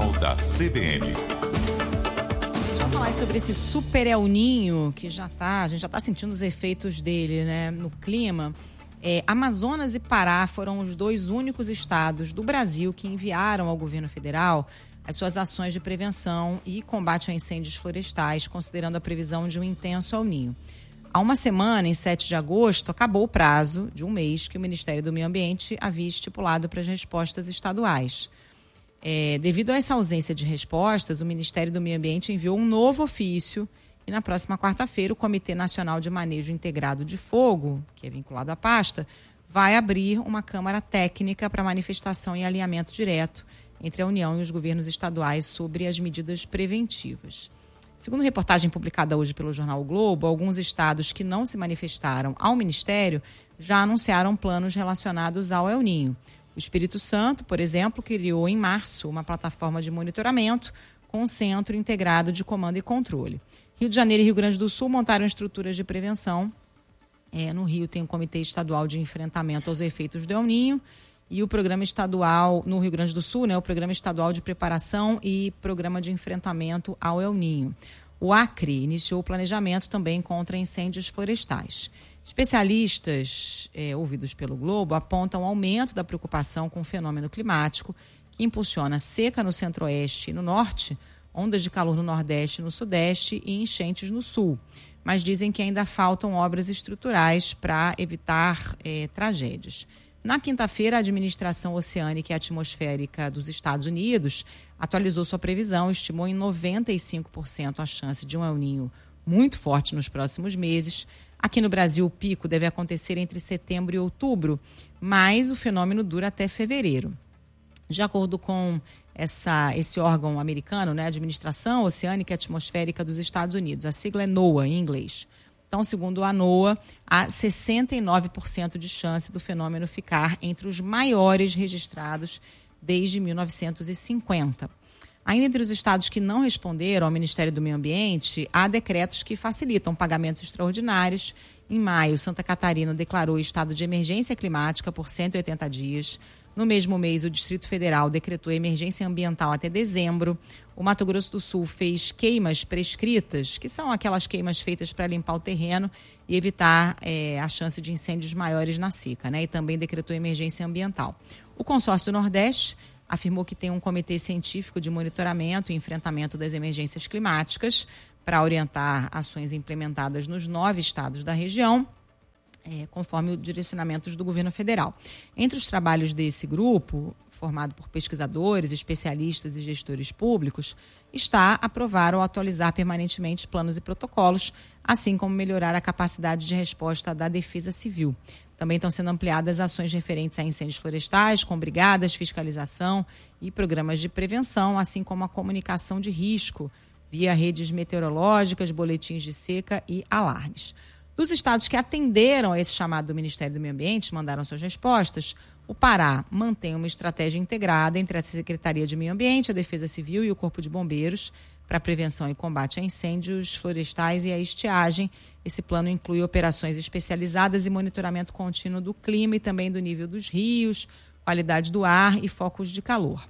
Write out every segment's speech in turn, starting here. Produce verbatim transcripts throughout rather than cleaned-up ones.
Jornal da C B N. Vamos falar sobre esse super El Niño que já tá, a gente já está sentindo os efeitos dele, né, no clima. É, Amazonas e Pará foram os dois únicos estados do Brasil que enviaram ao governo federal as suas ações de prevenção e combate a incêndios florestais, considerando a previsão de um intenso El Niño. Há uma semana, em sete de agosto, acabou o prazo de um mês que o Ministério do Meio Ambiente havia estipulado para as respostas estaduais. É, devido a essa ausência de respostas, o Ministério do Meio Ambiente enviou um novo ofício e na próxima quarta-feira o Comitê Nacional de Manejo Integrado de Fogo, que é vinculado à pasta, vai abrir uma Câmara Técnica para manifestação e alinhamento direto entre a União e os governos estaduais sobre as medidas preventivas. Segundo reportagem publicada hoje pelo jornal o Globo, alguns estados que não se manifestaram ao Ministério já anunciaram planos relacionados ao El Niño. O Espírito Santo, por exemplo, criou em março uma plataforma de monitoramento com um centro integrado de comando e controle. Rio de Janeiro e Rio Grande do Sul montaram estruturas de prevenção. É, no Rio tem o Comitê Estadual de Enfrentamento aos Efeitos do El Niño e o Programa Estadual, no Rio Grande do Sul, né, o Programa Estadual de Preparação e Programa de Enfrentamento ao El Niño. O Acre iniciou o planejamento também contra incêndios florestais. Especialistas é, ouvidos pelo Globo apontam o aumento da preocupação com o fenômeno climático que impulsiona seca no centro-oeste e no norte, ondas de calor no nordeste e no sudeste e enchentes no sul. Mas dizem que ainda faltam obras estruturais para evitar é, tragédias. Na quinta-feira, a Administração Oceânica e Atmosférica dos Estados Unidos atualizou sua previsão e estimou em noventa e cinco por cento a chance de um El Niño muito forte nos próximos meses. Aqui no Brasil, o pico deve acontecer entre setembro e outubro, mas o fenômeno dura até fevereiro. De acordo com essa, esse órgão americano, né, Administração Oceânica e Atmosférica dos Estados Unidos, a sigla é NOAA em inglês. Então, segundo a NOAA, há sessenta e nove por cento de chance do fenômeno ficar entre os maiores registrados desde mil novecentos e cinquenta. Ainda entre os estados que não responderam ao Ministério do Meio Ambiente, há decretos que facilitam pagamentos extraordinários. Em maio, Santa Catarina declarou estado de emergência climática por cento e oitenta dias. No mesmo mês, o Distrito Federal decretou emergência ambiental até dezembro. O Mato Grosso do Sul fez queimas prescritas, que são aquelas queimas feitas para limpar o terreno e evitar é, a chance de incêndios maiores na seca, né? E também decretou emergência ambiental. O Consórcio Nordeste afirmou que tem um comitê científico de monitoramento e enfrentamento das emergências climáticas para orientar ações implementadas nos nove estados da região, é, conforme os direcionamentos do governo federal. Entre os trabalhos desse grupo, formado por pesquisadores, especialistas e gestores públicos, está aprovar ou atualizar permanentemente planos e protocolos, assim como melhorar a capacidade de resposta da Defesa Civil. Também estão sendo ampliadas ações referentes a incêndios florestais, com brigadas, fiscalização e programas de prevenção, assim como a comunicação de risco via redes meteorológicas, boletins de seca e alarmes. Dos estados que atenderam a esse chamado do Ministério do Meio Ambiente, mandaram suas respostas, o Pará mantém uma estratégia integrada entre a Secretaria de Meio Ambiente, a Defesa Civil e o Corpo de Bombeiros para prevenção e combate a incêndios florestais e a estiagem. Esse plano inclui operações especializadas e monitoramento contínuo do clima e também do nível dos rios, qualidade do ar e focos de calor.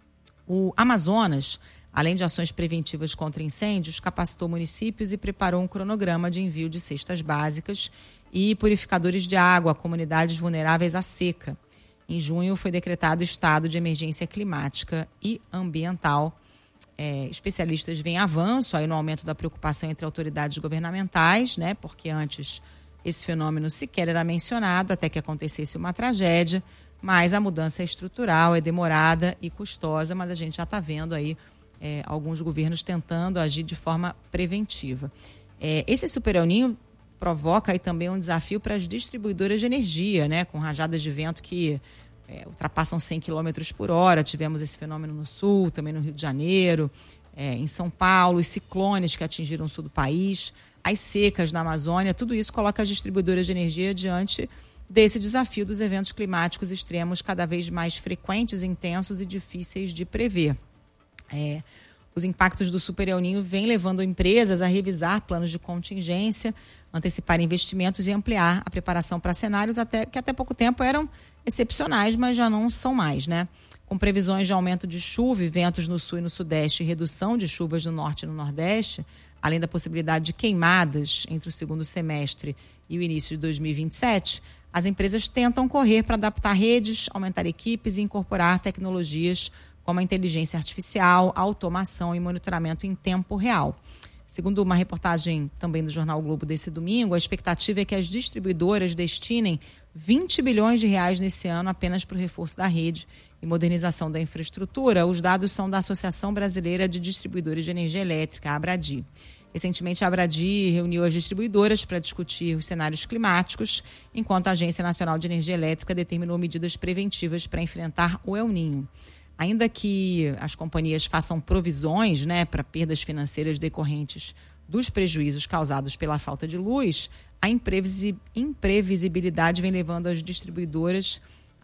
O Amazonas, além de ações preventivas contra incêndios, capacitou municípios e preparou um cronograma de envio de cestas básicas e purificadores de água a comunidades vulneráveis à seca. Em junho foi decretado estado de emergência climática e ambiental. É, especialistas veem avanço aí no aumento da preocupação entre autoridades governamentais, né? Porque antes esse fenômeno sequer era mencionado até que acontecesse uma tragédia, mas a mudança é estrutural, é demorada e custosa, mas a gente já está vendo aí é, alguns governos tentando agir de forma preventiva. É, esse Super El Niño provoca aí também um desafio para as distribuidoras de energia, né? Com rajadas de vento que É, ultrapassam cem quilômetros por hora. Tivemos esse fenômeno no sul, também no Rio de Janeiro, é, em São Paulo, os ciclones que atingiram o sul do país, as secas na Amazônia. Tudo isso coloca as distribuidoras de energia diante desse desafio dos eventos climáticos extremos cada vez mais frequentes, intensos e difíceis de prever. É, os impactos do Super El Niño vêm levando empresas a revisar planos de contingência, antecipar investimentos e ampliar a preparação para cenários até, que até pouco tempo eram excepcionais, mas já não são mais, né? Com previsões de aumento de chuva e ventos no sul e no sudeste e redução de chuvas no norte e no nordeste, além da possibilidade de queimadas entre o segundo semestre e o início de dois mil e vinte e sete, as empresas tentam correr para adaptar redes, aumentar equipes e incorporar tecnologias como a inteligência artificial, a automação e monitoramento em tempo real. Segundo uma reportagem também do Jornal Globo desse domingo, a expectativa é que as distribuidoras destinem vinte bilhões de reais nesse ano apenas para o reforço da rede e modernização da infraestrutura. Os dados são da Associação Brasileira de Distribuidores de Energia Elétrica, a Abradi. Recentemente, a Abradi reuniu as distribuidoras para discutir os cenários climáticos, enquanto a Agência Nacional de Energia Elétrica determinou medidas preventivas para enfrentar o El Niño. Ainda que as companhias façam provisões, né, para perdas financeiras decorrentes dos prejuízos causados pela falta de luz, a imprevisibilidade vem levando as distribuidoras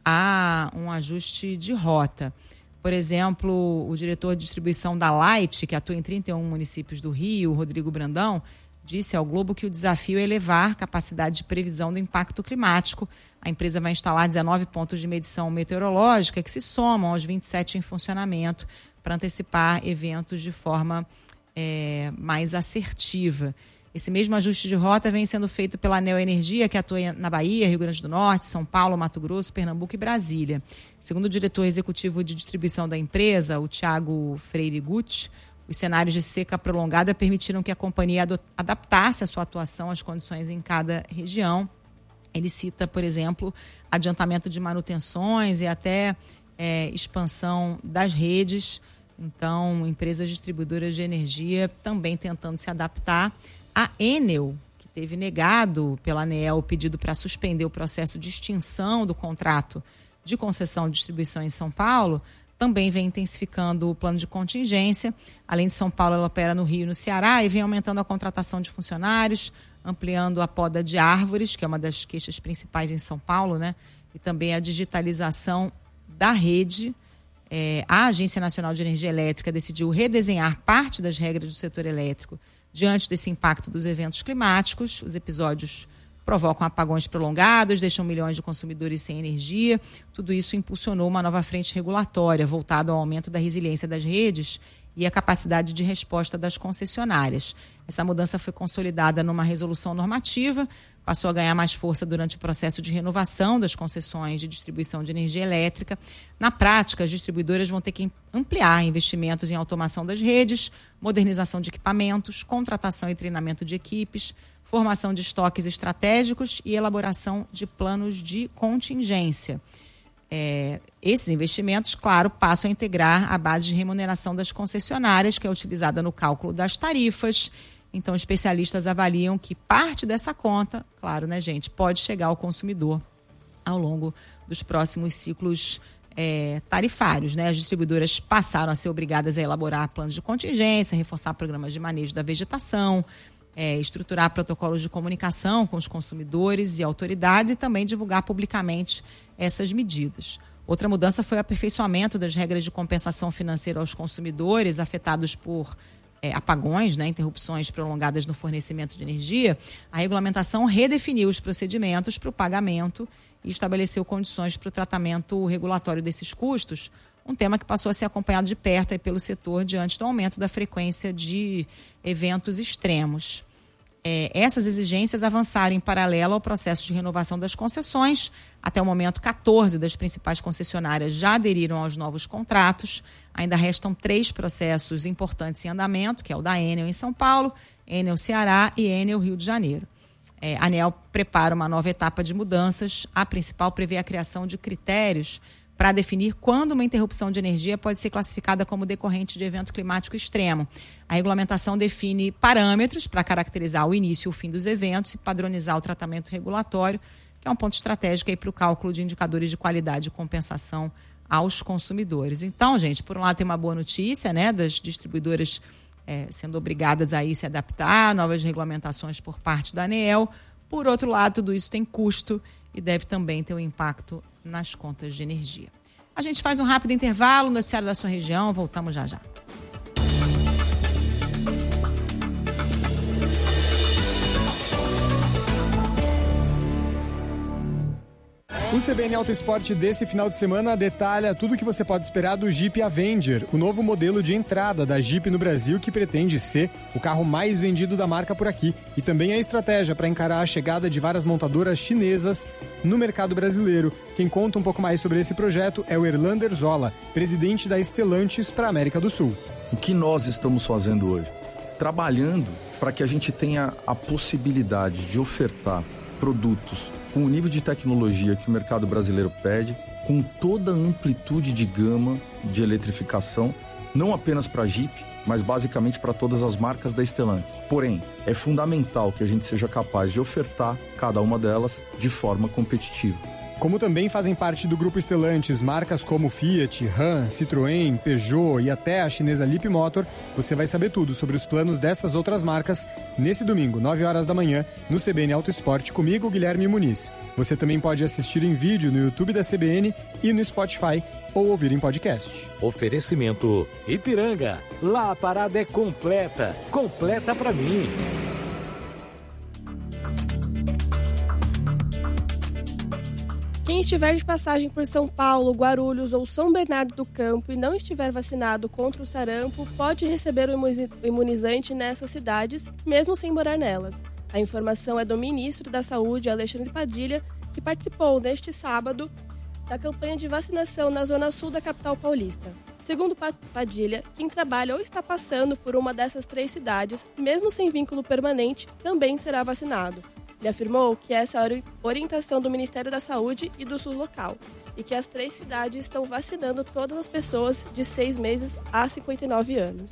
a um ajuste de rota. Por exemplo, o diretor de distribuição da Light, que atua em trinta e um municípios do Rio, Rodrigo Brandão, disse ao Globo que o desafio é elevar a capacidade de previsão do impacto climático. A empresa vai instalar dezenove pontos de medição meteorológica que se somam aos vinte e sete em funcionamento para antecipar eventos de forma é, mais assertiva. Esse mesmo ajuste de rota vem sendo feito pela Neoenergia, que atua na Bahia, Rio Grande do Norte, São Paulo, Mato Grosso, Pernambuco e Brasília. Segundo o diretor executivo de distribuição da empresa, o Thiago Freire Gucci, os cenários de seca prolongada permitiram que a companhia adaptasse a sua atuação às condições em cada região. Ele cita, por exemplo, adiantamento de manutenções e até é, expansão das redes. Então, empresas distribuidoras de energia também tentando se adaptar. A Enel, que teve negado pela ANEEL o pedido para suspender o processo de extinção do contrato de concessão de distribuição em São Paulo, também vem intensificando o plano de contingência. Além de São Paulo, ela opera no Rio e no Ceará e vem aumentando a contratação de funcionários, ampliando a poda de árvores, que é uma das queixas principais em São Paulo, né? E também a digitalização da rede. É, a Agência Nacional de Energia Elétrica decidiu redesenhar parte das regras do setor elétrico diante desse impacto dos eventos climáticos. Os episódios provocam apagões prolongados, deixam milhões de consumidores sem energia. Tudo isso impulsionou uma nova frente regulatória voltada ao aumento da resiliência das redes e a capacidade de resposta das concessionárias. Essa mudança foi consolidada numa resolução normativa, passou a ganhar mais força durante o processo de renovação das concessões de distribuição de energia elétrica. Na prática, as distribuidoras vão ter que ampliar investimentos em automação das redes, modernização de equipamentos, contratação e treinamento de equipes, formação de estoques estratégicos e elaboração de planos de contingência. É, esses investimentos, claro, passam a integrar a base de remuneração das concessionárias, que é utilizada no cálculo das tarifas. Então, especialistas avaliam que parte dessa conta, claro, né, gente, pode chegar ao consumidor ao longo dos próximos ciclos é, tarifários, né? As distribuidoras passaram a ser obrigadas a elaborar planos de contingência, reforçar programas de manejo da vegetação, É, estruturar protocolos de comunicação com os consumidores e autoridades e também divulgar publicamente essas medidas. Outra mudança foi o aperfeiçoamento das regras de compensação financeira aos consumidores afetados por é, apagões, né, interrupções prolongadas no fornecimento de energia. A regulamentação redefiniu os procedimentos para o pagamento e estabeleceu condições para o tratamento regulatório desses custos, um tema que passou a ser acompanhado de perto aí pelo setor diante do aumento da frequência de eventos extremos. É, essas exigências avançaram em paralelo ao processo de renovação das concessões. Até o momento, quatorze das principais concessionárias já aderiram aos novos contratos. Ainda restam três processos importantes em andamento, que é o da Enel em São Paulo, Enel Ceará e Enel Rio de Janeiro. É, a ANEEL prepara uma nova etapa de mudanças. A principal prevê a criação de critérios para definir quando uma interrupção de energia pode ser classificada como decorrente de evento climático extremo. A regulamentação define parâmetros para caracterizar o início e o fim dos eventos e padronizar o tratamento regulatório, que é um ponto estratégico para o cálculo de indicadores de qualidade e compensação aos consumidores. Então, gente, por um lado tem uma boa notícia, né, das distribuidoras é, sendo obrigadas a ir se adaptar, novas regulamentações por parte da ANEEL. Por outro lado, tudo isso tem custo e deve também ter um impacto nas contas de energia. A gente faz um rápido intervalo, noticiário da sua região, voltamos já já. O C B N Auto Esporte desse final de semana detalha tudo o que você pode esperar do Jeep Avenger, o novo modelo de entrada da Jeep no Brasil que pretende ser o carro mais vendido da marca por aqui, e também a estratégia para encarar a chegada de várias montadoras chinesas no mercado brasileiro. Quem conta um pouco mais sobre esse projeto é o Erlander Zola, presidente da Stellantis para a América do Sul. O que nós estamos fazendo hoje? Trabalhando para que a gente tenha a possibilidade de ofertar produtos com o nível de tecnologia que o mercado brasileiro pede, com toda a amplitude de gama de eletrificação, não apenas para a Jeep, mas basicamente para todas as marcas da Stellantis. Porém, é fundamental que a gente seja capaz de ofertar cada uma delas de forma competitiva. Como também fazem parte do grupo Stellantis marcas como Fiat, Ram, Citroën, Peugeot e até a chinesa Leapmotor, você vai saber tudo sobre os planos dessas outras marcas nesse domingo, nove horas da manhã, no C B N Auto Esporte, comigo, Guilherme Muniz. Você também pode assistir em vídeo no YouTube da C B N e no Spotify ou ouvir em podcast. Oferecimento Ipiranga. Lá a parada é completa. Completa pra mim. Quem estiver de passagem por São Paulo, Guarulhos ou São Bernardo do Campo e não estiver vacinado contra o sarampo, pode receber o imunizante nessas cidades, mesmo sem morar nelas. A informação é do ministro da Saúde, Alexandre Padilha, que participou neste sábado da campanha de vacinação na zona sul da capital paulista. Segundo Padilha, quem trabalha ou está passando por uma dessas três cidades, mesmo sem vínculo permanente, também será vacinado. Ele afirmou que essa é a orientação do Ministério da Saúde e do SUS local, e que as três cidades estão vacinando todas as pessoas de seis meses a cinquenta e nove anos.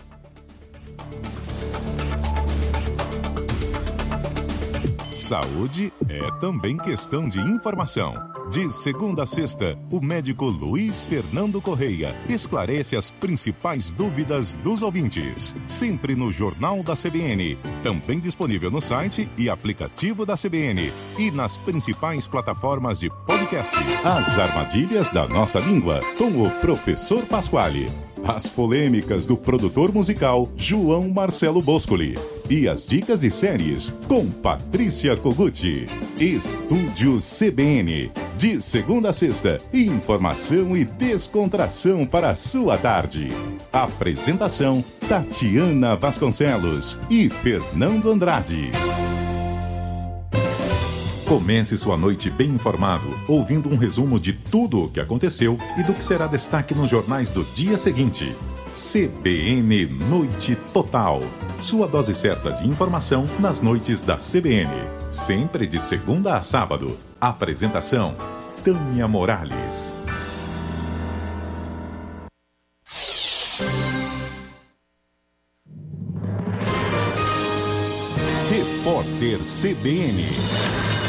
Saúde é também questão de informação. De segunda a sexta, o médico Luiz Fernando Correia esclarece as principais dúvidas dos ouvintes. Sempre no Jornal da C B N. Também disponível no site e aplicativo da C B N. E nas principais plataformas de podcast. As armadilhas da nossa língua, com o professor Pasquale. As polêmicas do produtor musical João Marcelo Boscoli. E as dicas de séries com Patrícia Koguchi. Estúdio C B N. De segunda a sexta, informação e descontração para a sua tarde. Apresentação Tatiana Vasconcelos e Fernando Andrade. Comece sua noite bem informado, ouvindo um resumo de tudo o que aconteceu e do que será destaque nos jornais do dia seguinte. C B N Noite Total. Sua dose certa de informação nas noites da C B N. Sempre de segunda a sábado. Apresentação Tânia Morales. Repórter C B N.